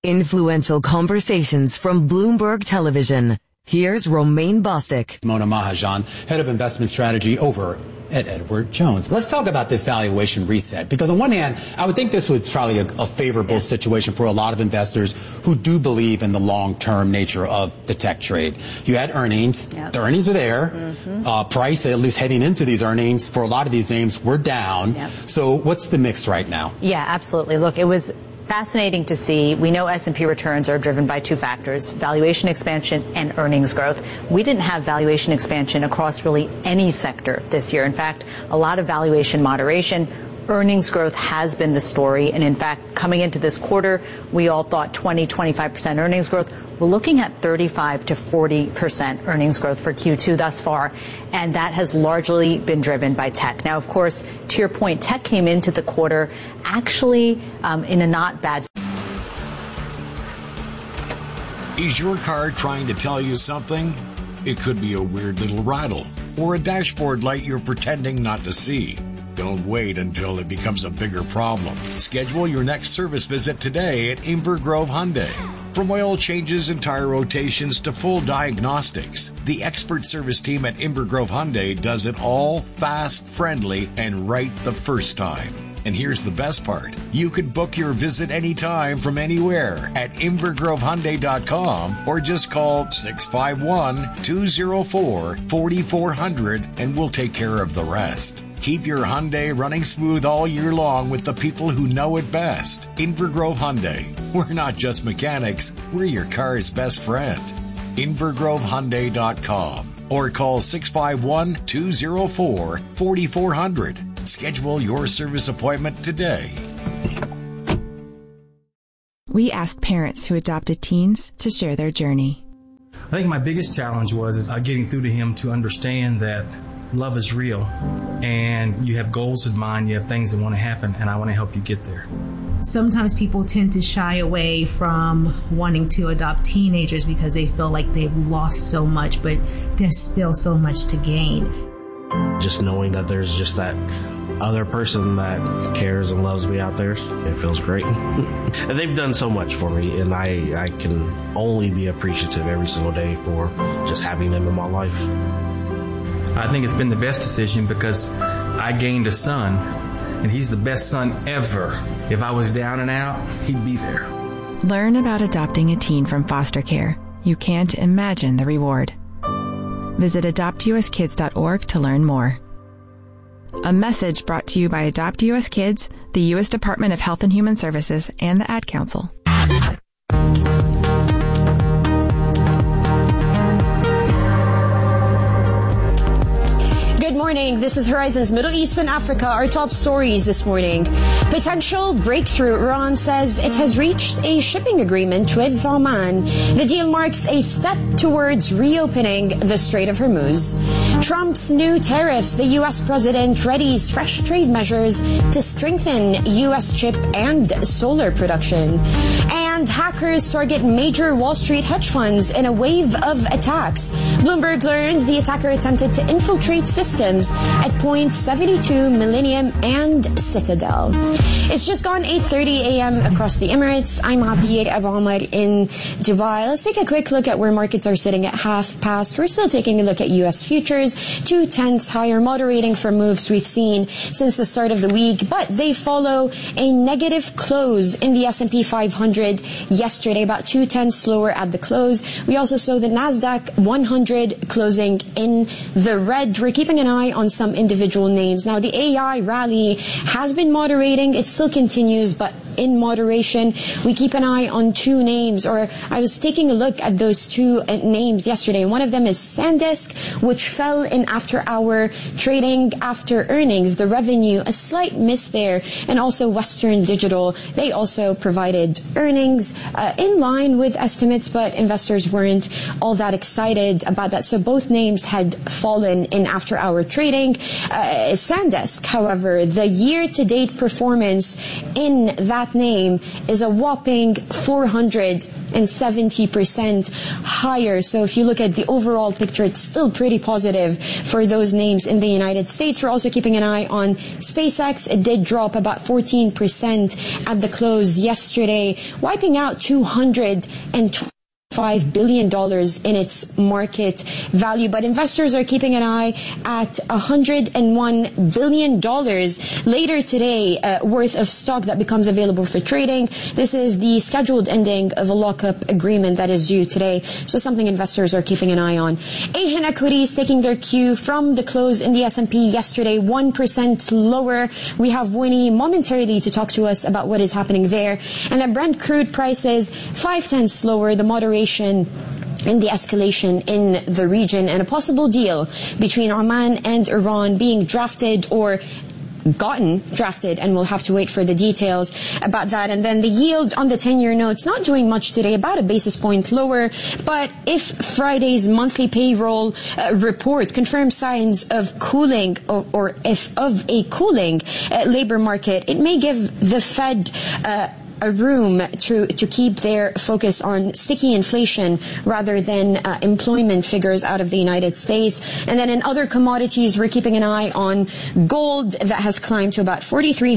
Influential conversations from Bloomberg Television. Here's Romaine Bostick. Mona Mahajan, head of investment strategy over at Edward Jones. Let's talk about this valuation reset, because on one hand, I would think this was probably a favorable situation for a lot of investors who do believe in the long-term nature of the tech trade. You had earnings. Yep. The earnings are there. Mm-hmm. Price, at least heading into these earnings, for a lot of these names, were down. Yep. So what's the mix right now? Yeah, absolutely. Look, it was fascinating to see. We know S&P returns are driven by two factors, valuation expansion and earnings growth. We didn't have valuation expansion across really any sector this year. In fact, a lot of valuation moderation. Earnings growth has been the story. And in fact, coming into this quarter, we all thought 20-25% earnings growth. We're looking at 35 to 40% earnings growth for Q2 thus far. And that has largely been driven by tech. Now, of course, to your point, tech came into the quarter actually in a not bad. Is your car trying to tell you something? It could be a weird little rattle or a dashboard light you're pretending not to see. Don't wait until it becomes a bigger problem. Schedule your next service visit today at Inver Grove Hyundai. From oil changes and tire rotations to full diagnostics, the expert service team at Inver Grove Hyundai does it all fast, friendly, and right the first time. And here's the best part. You can book your visit anytime from anywhere at invergrovehyundai.com or just call 651-204-4400 and we'll take care of the rest. Keep your Hyundai running smooth all year long with the people who know it best. Inver Grove Hyundai. We're not just mechanics, we're your car's best friend. invergrovehyundai.com or call 651-204-4400. Schedule your service appointment today. We asked parents who adopted teens to share their journey. I think my biggest challenge was getting through to him to understand that love is real and you have goals in mind, you have things that want to happen, and I want to help you get there. Sometimes people tend to shy away from wanting to adopt teenagers because they feel like they've lost so much, but there's still so much to gain. Just knowing that there's just that other person that cares and loves me out there, it feels great. And they've done so much for me, and I can only be appreciative every single day for just having them in my life. I think it's been the best decision because I gained a son, and he's the best son ever. If I was down and out, he'd be there. Learn about adopting a teen from foster care. You can't imagine the reward. Visit adoptuskids.org to learn more. A message brought to you by Adopt US Kids, the U.S. Department of Health and Human Services, and the Ad Council. Good morning. This is Horizon's Middle East and Africa. Our top stories this morning. Potential breakthrough. Iran says it has reached a shipping agreement with Oman. The deal marks a step towards reopening the Strait of Hormuz. Trump's new tariffs. The U.S. president readies fresh trade measures to strengthen U.S. chip and solar production. And hackers target major Wall Street hedge funds in a wave of attacks. Bloomberg learns the attacker attempted to infiltrate systems at Point 72, Millennium, and Citadel. It's just gone 8:30 a.m. across the Emirates. I'm Abir Abu Omar in Dubai. Let's take a quick look at where markets are sitting at half past. We're still taking a look at U.S. futures. 0.2 higher, moderating from moves we've seen since the start of the week, but they follow a negative close in the S&P 500 yesterday, about 0.2 slower at the close. We also saw the Nasdaq 100 closing in the red. We're keeping an eye on some individual names. Now, the AI rally has been moderating. It still continues, but in moderation. We keep an eye on two names, or I was taking a look at those two names yesterday. One of them is SanDisk, which fell in after-hour trading after earnings. The revenue, a slight miss there. And also Western Digital, they also provided earnings in line with estimates, but investors weren't all that excited about that. So both names had fallen in after-hour trading. SanDisk, however, the year-to-date performance in that that name is a whopping 470% higher. So if you look at the overall picture, it's still pretty positive for those names in the United States. We're also keeping an eye on SpaceX. It did drop about 14% at the close yesterday, wiping out $225 billion in its market value. But investors are keeping an eye at $101 billion later today worth of stock that becomes available for trading. This is the scheduled ending of a lockup agreement that is due today. So something investors are keeping an eye on. Asian equities taking their cue from the close in the S&P yesterday, 1% lower. We have Winnie momentarily to talk to us about what is happening there. And then Brent crude prices 0.5 lower, the moderation in the escalation in the region, and a possible deal between Oman and Iran being drafted or gotten drafted, and we'll have to wait for the details about that. And then the yield on the 10-year notes not doing much today, about a basis point lower. But if Friday's monthly payroll report confirms signs of cooling or if of a cooling labor market, it may give the Fed a room to keep their focus on sticky inflation rather than employment figures out of the United States. And then in other commodities, we're keeping an eye on gold that has climbed to about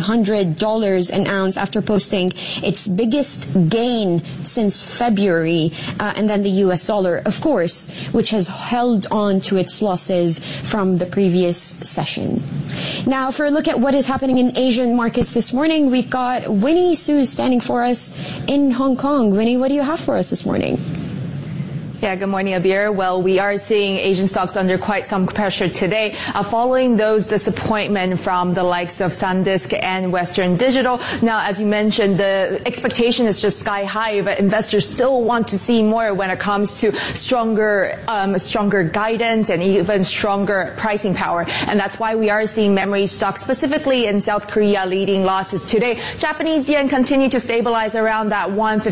$4,300 an ounce after posting its biggest gain since February. And then the US dollar, of course, which has held on to its losses from the previous session. Now, for a look at what is happening in Asian markets this morning, we've got Winnie Su standing for us in Hong Kong. Winnie, what do you have for us this morning? Yeah, good morning, Abir. Well, we are seeing Asian stocks under quite some pressure today, following those disappointment from the likes of SanDisk and Western Digital. Now, as you mentioned, the expectation is just sky high, but investors still want to see more when it comes to stronger guidance and even stronger pricing power. And that's why we are seeing memory stocks, specifically in South Korea, leading losses today. Japanese yen continue to stabilize around that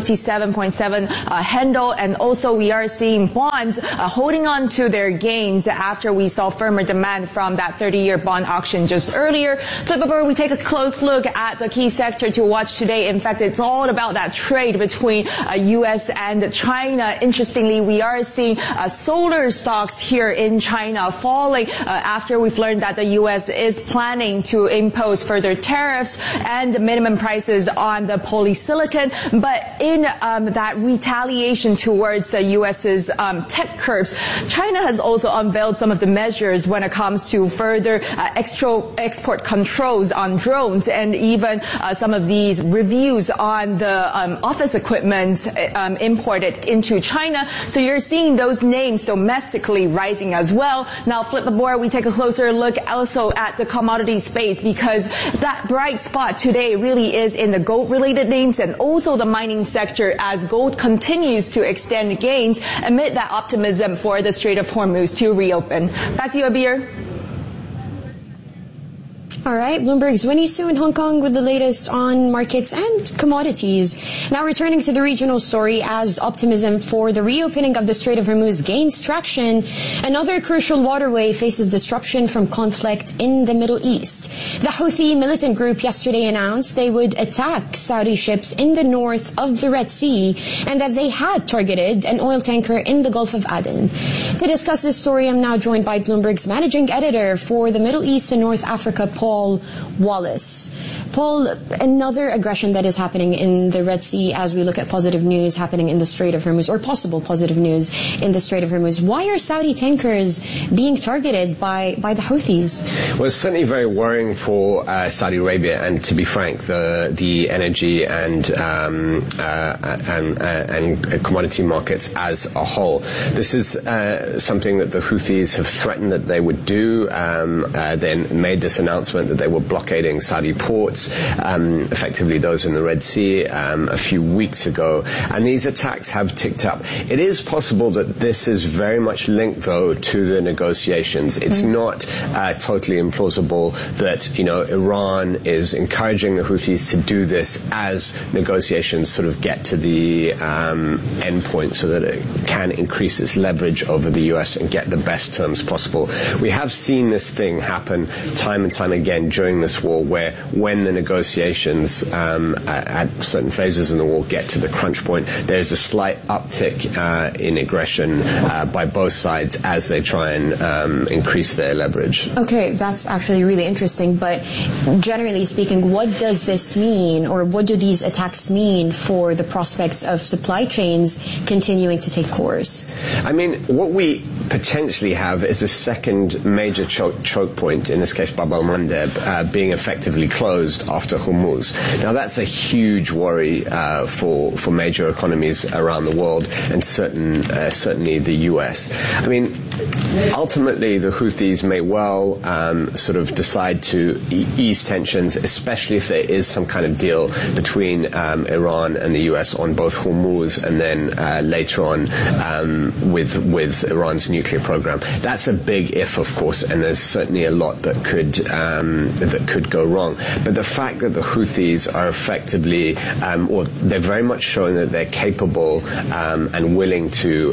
157.7 handle, and also we are seeing bonds holding on to their gains after we saw firmer demand from that 30-year bond auction just earlier. Flipboard, we take a close look at the key sector to watch today. In fact, it's all about that trade between U.S. and China. Interestingly, we are seeing solar stocks here in China falling after we've learned that the U.S. is planning to impose further tariffs and minimum prices on the polysilicon. But in that retaliation towards the U.S.'s tech curbs, China has also unveiled some of the measures when it comes to further export controls on drones, and even some of these reviews on the office equipment imported into China. So you're seeing those names domestically rising as well. Now, flip the board, we take a closer look also at the commodity space, because that bright spot today really is in the gold-related names and also the mining sector, as gold continues to extend gains amid that optimism for the Strait of Hormuz to reopen. Back to you, Abir. All right, Bloomberg's Winnie Su in Hong Kong with the latest on markets and commodities. Now returning to the regional story, as optimism for the reopening of the Strait of Hormuz gains traction, another crucial waterway faces disruption from conflict in the Middle East. The Houthi militant group yesterday announced they would attack Saudi ships in the north of the Red Sea, and that they had targeted an oil tanker in the Gulf of Aden. To discuss this story, I'm now joined by Bloomberg's managing editor for the Middle East and North Africa, Paul Wallace. Paul, another aggression that is happening in the Red Sea as we look at positive news happening in the Strait of Hormuz, or possible positive news in the Strait of Hormuz. Why are Saudi tankers being targeted by the Houthis? Well, it's certainly very worrying for Saudi Arabia, and to be frank, the energy and commodity markets as a whole. This is something that the Houthis have threatened that they would do, then made this announcement that they were blockading Saudi ports, effectively those in the Red Sea, a few weeks ago. And these attacks have ticked up. It is possible that this is very much linked, though, to the negotiations. It's not totally implausible that, Iran is encouraging the Houthis to do this as negotiations sort of get to the end point, so that it can increase its leverage over the U.S. and get the best terms possible. We have seen this thing happen time and time again again during this war, where when the negotiations at certain phases in the war get to the crunch point, there's a slight uptick in aggression by both sides as they try and increase their leverage. Okay, that's actually really interesting. But generally speaking, what does this mean, or what do these attacks mean for the prospects of supply chains continuing to take course? I mean, what we potentially have is a second major choke point, in this case Bab al-Mandeb, being effectively closed after Hormuz. Now that's a huge worry for major economies around the world, and certainly the US. I mean, ultimately the Houthis may well sort of decide to ease tensions, especially if there is some kind of deal between Iran and the US on both Hormuz and then later on with Iran's nuclear program. That's a big if, of course, and there's certainly a lot that could go wrong. But the fact that the Houthis are effectively, or they're very much showing that they're capable and willing to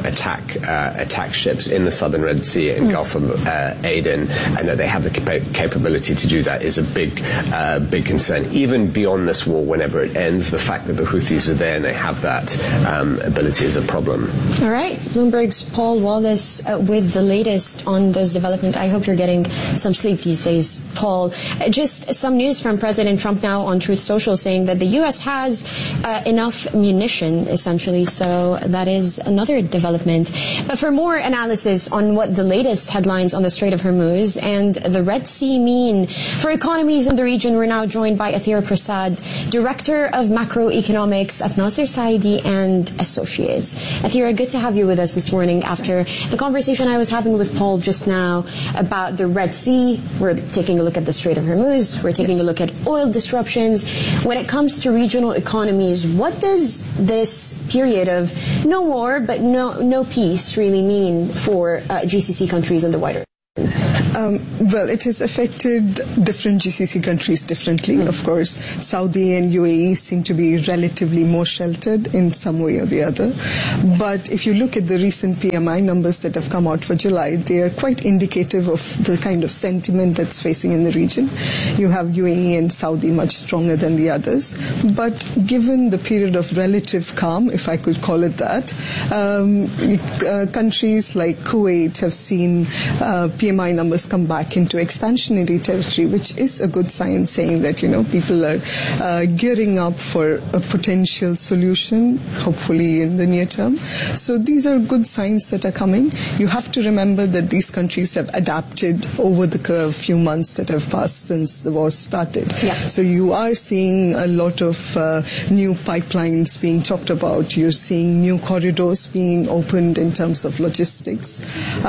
attack ships in the southern Red Sea and Gulf of Aden, and that they have the capability to do that, is a big concern. Even beyond this war, whenever it ends, the fact that the Houthis are there and they have that ability is a problem. All right, Bloomberg's Paul Wallace with the latest on those developments. I hope you're getting some sleep these days, Paul. Just some news from President Trump now on Truth Social saying that the U.S. has enough munition, essentially, so that is another development. But for more analysis on what the latest headlines on the Strait of Hormuz and the Red Sea mean for economies in the region, we're now joined by Athira Prasad, Director of Macroeconomics at Nasser Saidi and Associates. Athira, good to have you with us this morning after the conversation I was having with Paul just now about the Red Sea. We're taking a look at the Strait of Hormuz. We're taking a look at oil disruptions. When it comes to regional economies, what does this period of no war but no peace really mean for GCC countries and the wider? Well, it has affected different GCC countries differently. Of course, Saudi and UAE seem to be relatively more sheltered in some way or the other. But if you look at the recent PMI numbers that have come out for July, they are quite indicative of the kind of sentiment that's facing in the region. You have UAE and Saudi much stronger than the others. But given the period of relative calm, if I could call it that, countries like Kuwait have seen PMI numbers come back into expansionary territory, which is a good sign, saying that, people are gearing up for a potential solution, hopefully in the near term. So these are good signs that are coming. You have to remember that these countries have adapted over the few months that have passed since the war started. Yeah. So you are seeing a lot of new pipelines being talked about. You're seeing new corridors being opened in terms of logistics.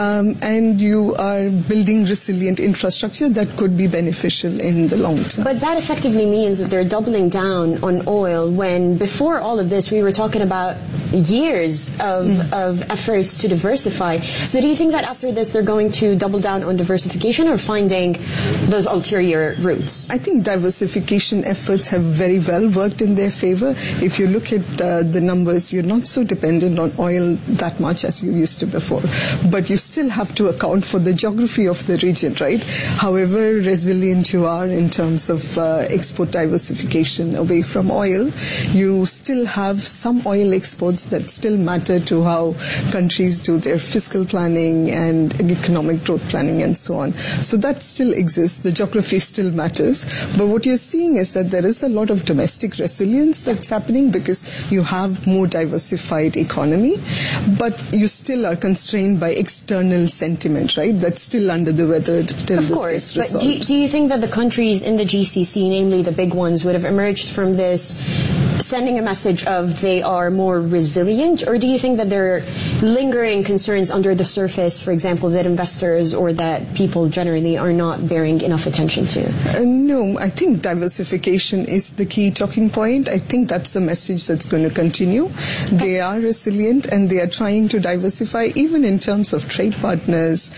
And you are building resilient infrastructure that could be beneficial in the long term. But that effectively means that they're doubling down on oil, when before all of this we were talking about years of efforts to diversify. So do you think that after this they're going to double down on diversification or finding those ulterior routes? I think diversification efforts have very well worked in their favor. If you look at the numbers, you're not so dependent on oil that much as you used to before. But you still have to account for the geography of the region, right? However resilient you are in terms of export diversification away from oil, you still have some oil exports that still matter to how countries do their fiscal planning and economic growth planning and so on. So that still exists. The geography still matters. But what you're seeing is that there is a lot of domestic resilience that's happening because you have more diversified economy, but you still are constrained by external sentiment, right? That's still under the weather till this gets resolved. But do you think that the countries in the GCC, namely the big ones, would have emerged from this sending a message of they are more resilient, or do you think that there are lingering concerns under the surface, for example, that investors or that people generally are not bearing enough attention to? No, I think diversification is the key talking point. I think that's a message that's going to continue. They are resilient and they are trying to diversify, even in terms of trade partners.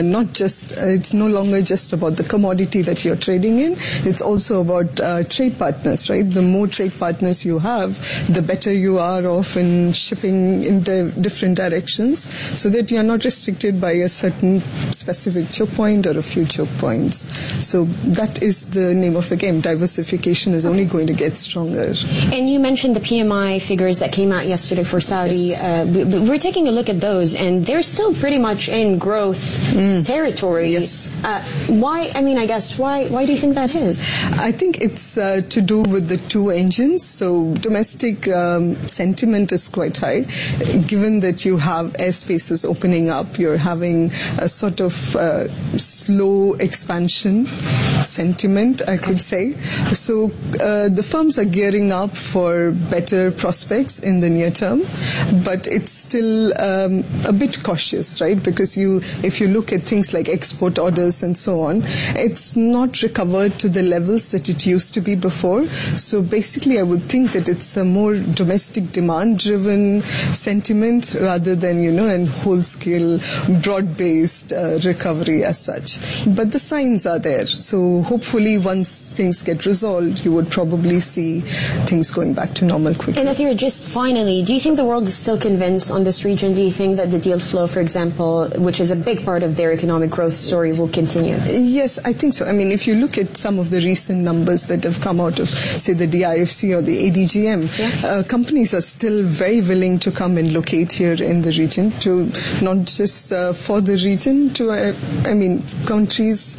It's no longer just about the commodity that you're trading in. It's also about trade partners, right? The more trade partners you you have, the better you are off in shipping in the different directions, so that you're not restricted by a certain specific choke point or a few choke points. So that is the name of the game. Diversification is only going to get stronger. And you mentioned the PMI figures that came out yesterday for Saudi. Yes. We're taking a look at those, and they're still pretty much in growth territory. Yes. Why do you think that is? I think it's to do with the two engines. So domestic sentiment is quite high. Given that you have airspaces opening up, you're having a sort of slow expansion sentiment, I could say. So the firms are gearing up for better prospects in the near term, but it's still a bit cautious, right? Because if you look at things like export orders and so on, it's not recovered to the levels that it used to be before. So basically, I would think that it's a more domestic demand-driven sentiment rather than, a whole-scale, broad-based recovery as such. But the signs are there. So hopefully, once things get resolved, you would probably see things going back to normal quickly. And Athira, just finally, do you think the world is still convinced on this region? Do you think that the deal flow, for example, which is a big part of their economic growth story, will continue? Yes, I think so. I mean, if you look at some of the recent numbers that have come out of, say, the DIFC or the ADGM, companies are still very willing to come and locate here in the region, to not just for the region, to, countries.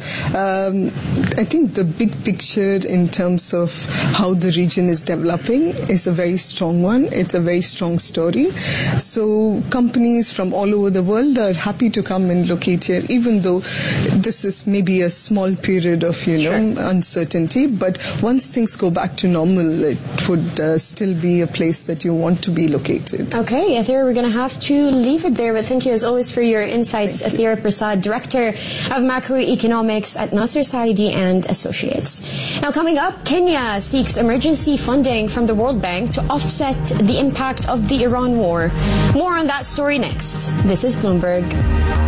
I think the big picture in terms of how the region is developing is a very strong one. It's a very strong story. So companies from all over the world are happy to come and locate here, even though this is maybe a small period of, uncertainty. But once things go back to normal, it would still be a place that you want to be located. Okay, Athira, we're going to have to leave it there. But thank you as always for your insights. Athira Prasad, Director of Macroeconomics at Nasser Saidi and Associates. Now coming up, Kenya seeks emergency funding from the World Bank to offset the impact of the Iran war. More on that story next. This is Bloomberg.